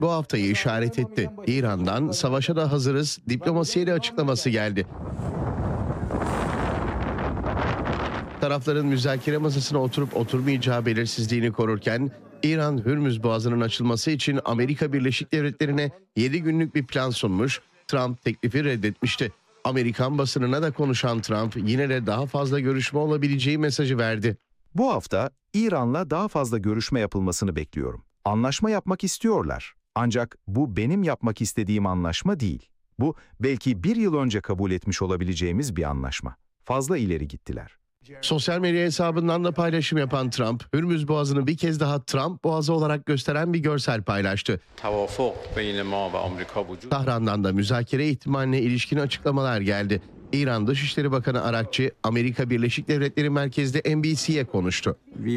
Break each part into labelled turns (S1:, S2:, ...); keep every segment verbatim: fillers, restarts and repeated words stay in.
S1: bu haftayı işaret etti. İran'dan savaşa da hazırız, diplomasiye de açıklaması geldi. Tarafların müzakere masasına oturup oturmayacağı belirsizliğini korurken, İran, Hürmüz Boğazı'nın açılması için Amerika Birleşik Devletleri'ne yedi günlük bir plan sunmuş, Trump teklifi reddetmişti. Amerikan basınına da konuşan Trump yine de daha fazla görüşme olabileceği mesajı verdi.
S2: Bu hafta İran'la daha fazla görüşme yapılmasını bekliyorum. Anlaşma yapmak istiyorlar. Ancak bu benim yapmak istediğim anlaşma değil. Bu belki bir yıl önce kabul etmiş olabileceğimiz bir anlaşma. Fazla ileri gittiler.
S1: Sosyal medya hesabından da paylaşım yapan Trump, Hürmüz Boğazı'nı bir kez daha Trump Boğazı olarak gösteren bir görsel paylaştı. Tahran'dan da müzakere ihtimaline ilişkin açıklamalar geldi. İran Dışişleri Bakanı Arakçı, Amerika Birleşik Devletleri merkezli N B C'ye konuştu.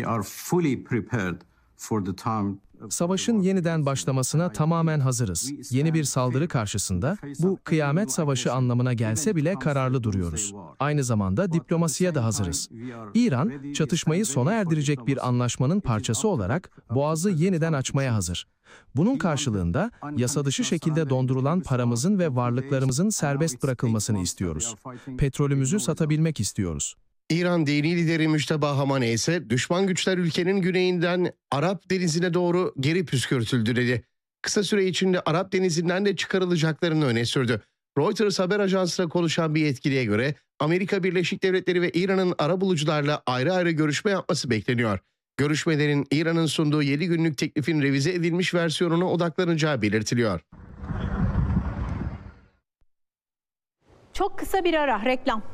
S3: Savaşın yeniden başlamasına tamamen hazırız. Yeni bir saldırı karşısında bu kıyamet savaşı anlamına gelse bile kararlı duruyoruz. Aynı zamanda diplomasiye de hazırız. İran, çatışmayı sona erdirecek bir anlaşmanın parçası olarak Boğaz'ı yeniden açmaya hazır. Bunun karşılığında yasa dışı şekilde dondurulan paramızın ve varlıklarımızın serbest bırakılmasını istiyoruz. Petrolümüzü satabilmek istiyoruz.
S1: İran dini lideri Müşteba Hamane ise düşman güçler ülkenin güneyinden Arap Denizi'ne doğru geri püskürtüldü dedi. Kısa süre içinde Arap Denizi'nden de çıkarılacaklarını öne sürdü. Reuters haber ajansına konuşan bir yetkiliye göre Amerika Birleşik Devletleri ve İran'ın arabulucularla ayrı ayrı görüşme yapması bekleniyor. Görüşmelerin İran'ın sunduğu yedi günlük teklifin revize edilmiş versiyonuna odaklanacağı belirtiliyor.
S4: Çok kısa bir ara, reklam.